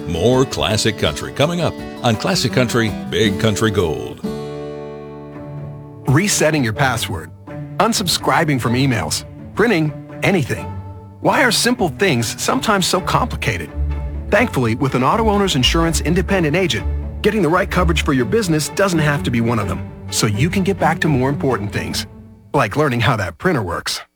More Classic Country coming up on Classic Country Big Country Gold. Resetting your password, unsubscribing from emails, printing anything. Why are simple things sometimes so complicated? Thankfully, with an Auto Owners Insurance independent agent, getting the right coverage for your business doesn't have to be one of them, so you can get back to more important things, like learning how that printer works.